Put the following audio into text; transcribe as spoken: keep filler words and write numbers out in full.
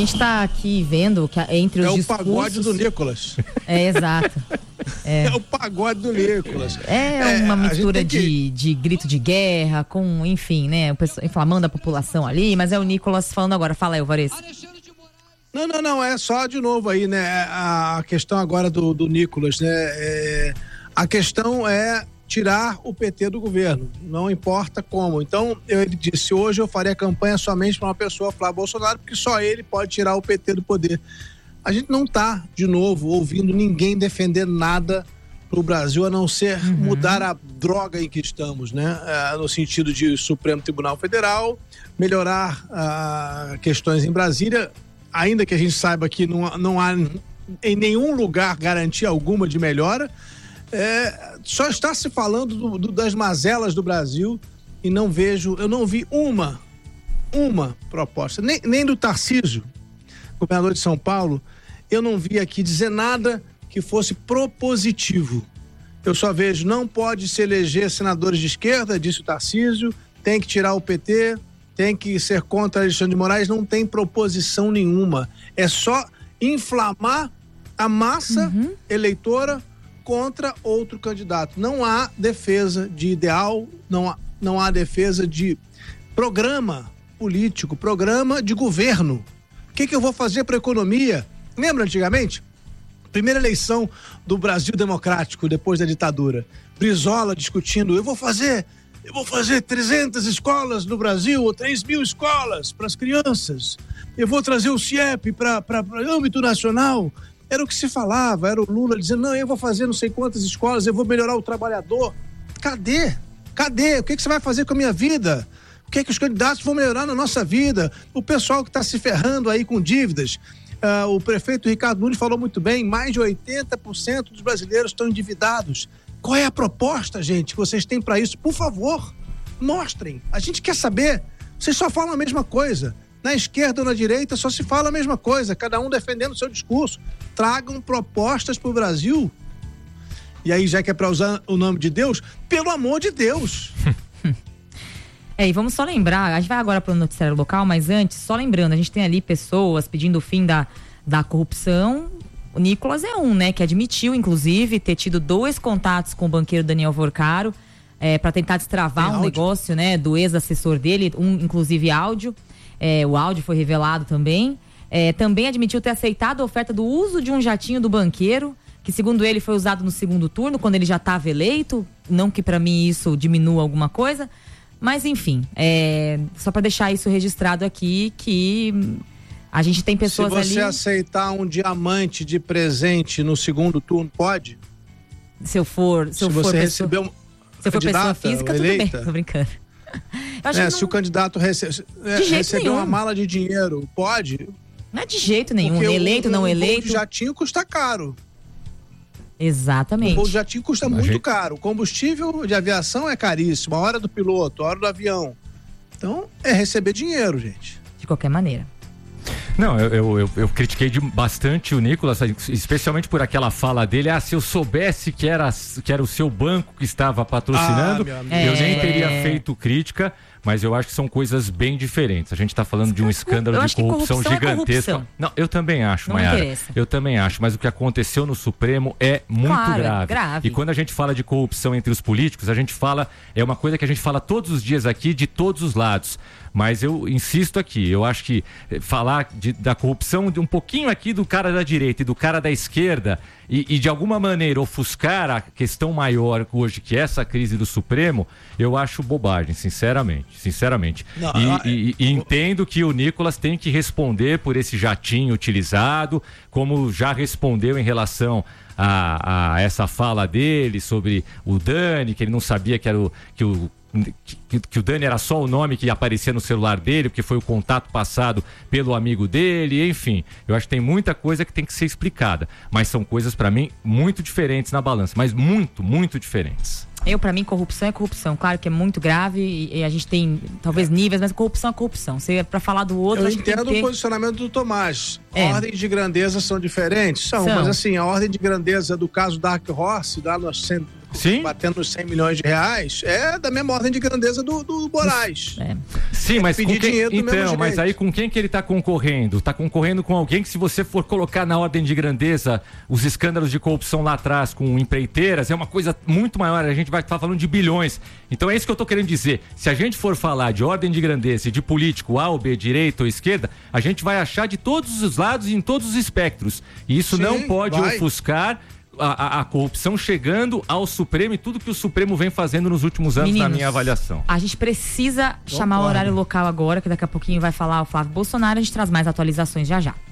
gente está aqui vendo que entre os é discursos... É o pagode do Nicolas. É, exato. É, é o pagode do Nicolas. É uma é, mistura que... de, de grito de guerra, com, enfim, né, o pessoal inflamando a população ali, mas é o Nicolas falando agora. Fala aí, Alvarez. Não, não, não, é só de novo aí, né, a questão agora do, do Nicolas, né, é, a questão é tirar o P T do governo, não importa como. Então, eu, ele disse, hoje eu faria campanha somente para uma pessoa, Flávio Bolsonaro, porque só ele pode tirar o P T do poder. A gente não está, de novo, ouvindo ninguém defender nada para o Brasil, a não ser uhum. mudar a droga em que estamos, né? É, no sentido de Supremo Tribunal Federal, melhorar ah, questões em Brasília, ainda que a gente saiba que não, não há em nenhum lugar garantia alguma de melhora. É, só está se falando do, do, das mazelas do Brasil e não vejo, eu não vi uma, uma proposta, nem, nem do Tarcísio, governador de São Paulo, eu não vi aqui dizer nada que fosse propositivo. Eu só vejo, não pode se eleger senadores de esquerda, disse o Tarcísio, tem que tirar o P T, tem que ser contra Alexandre de Moraes, não tem proposição nenhuma. É só inflamar a massa uhum. eleitora contra outro candidato. Não há defesa de ideal, não há, não há defesa de programa político, programa de governo. O que, que eu vou fazer para a economia? Lembra antigamente? Primeira eleição do Brasil Democrático depois da ditadura. Brizola discutindo, eu vou fazer, eu vou fazer trezentas escolas no Brasil, ou três mil escolas para as crianças. Eu vou trazer o CIEP para âmbito nacional. Era o que se falava, era o Lula dizendo, não, eu vou fazer não sei quantas escolas, eu vou melhorar o trabalhador. Cadê? Cadê? O que, que você vai fazer com a minha vida? O que, que os candidatos vão melhorar na nossa vida? O pessoal que está se ferrando aí com dívidas. Uh, o prefeito Ricardo Nunes falou muito bem, mais de oitenta por cento dos brasileiros estão endividados. Qual é a proposta, gente, que vocês têm para isso? Por favor, mostrem. A gente quer saber. Vocês só falam a mesma coisa. Na esquerda ou na direita só se fala a mesma coisa, cada um defendendo o seu discurso. Tragam propostas para o Brasil. E aí, já que é para usar o nome de Deus, pelo amor de Deus. É, e vamos só lembrar, a gente vai agora para o noticiário local, mas antes, só lembrando, a gente tem ali pessoas pedindo o fim da, da corrupção. O Nicolas é um, né, que admitiu, inclusive, ter tido dois contatos com o banqueiro Daniel Vorcaro, é, para tentar destravar um negócio, né, do ex-assessor dele, um, inclusive áudio. É, o áudio foi revelado também. É, também admitiu ter aceitado a oferta do uso de um jatinho do banqueiro, que segundo ele foi usado no segundo turno, quando ele já estava eleito. Não que para mim isso diminua alguma coisa, mas enfim, é, só para deixar isso registrado aqui, que a gente tem pessoas ali... Se você ali... aceitar um diamante de presente no segundo turno, pode? Se eu for... Se, se eu você for receber pessoa, um... Se eu for pessoa física, eleita, tudo bem, tô brincando. Eu acho é, que não... Se o candidato rece... é, receber uma mala de dinheiro, pode? Não é de jeito nenhum, porque eleito, o, não o eleito. O jatinho custa caro. Exatamente. O jatinho custa a muito gente... caro. O combustível de aviação é caríssimo. A hora do piloto, a hora do avião. Então, é receber dinheiro, gente. De qualquer maneira. Não, eu, eu, eu, eu critiquei de bastante o Nicolas, especialmente por aquela fala dele, ah, se eu soubesse que era, que era o seu banco que estava patrocinando, ah, eu nem teria é... feito crítica, mas eu acho que são coisas bem diferentes. A gente está falando de um escândalo eu de corrupção, corrupção gigantesca. É Não, eu também acho, Maiara. Eu também acho, mas o que aconteceu no Supremo é muito claro, grave. grave. E quando a gente fala de corrupção entre os políticos, a gente fala, é uma coisa que a gente fala todos os dias aqui, de todos os lados. Mas eu insisto aqui, eu acho que falar de, da corrupção de um pouquinho aqui do cara da direita e do cara da esquerda e, e de alguma maneira ofuscar a questão maior hoje, que é essa crise do Supremo, eu acho bobagem, sinceramente, sinceramente. Não, e, eu... e, e entendo que o Nicolas tem que responder por esse jatinho utilizado, como já respondeu em relação a, a essa fala dele sobre o Dani, que ele não sabia que era o... Que o Que, que o Dani era só o nome que aparecia no celular dele, porque foi o contato passado pelo amigo dele, enfim. Eu acho que tem muita coisa que tem que ser explicada, mas são coisas para mim muito diferentes na balança, mas muito, muito diferentes. Eu, pra mim, corrupção é corrupção. Claro que é muito grave e, e a gente tem, talvez, níveis, mas corrupção é corrupção. Se é pra falar do outro, eu acho que tem que entendo ter... o posicionamento do Tomás. É. Ordens de grandeza são diferentes? São, são, mas assim, a ordem de grandeza do caso Dark Horse, lá no Sim. batendo os cem milhões de reais, é da mesma ordem de grandeza do, do Moraes. É. Sim, mas com quem, então, mas jeito. aí com quem que ele está concorrendo? Está concorrendo com alguém que, se você for colocar na ordem de grandeza os escândalos de corrupção lá atrás com empreiteiras, é uma coisa muito maior, a gente vai estar falando de bilhões. Então é isso que eu estou querendo dizer. Se a gente for falar de ordem de grandeza e de político A ou B, direita ou esquerda, a gente vai achar de todos os lados e em todos os espectros. E isso Sim, não pode vai. ofuscar A, a, a corrupção chegando ao Supremo e tudo que o Supremo vem fazendo nos últimos anos. Meninos, na minha avaliação. A gente precisa Não chamar pode. o horário local agora, que daqui a pouquinho vai falar o Flávio Bolsonaro. A gente traz mais atualizações já já.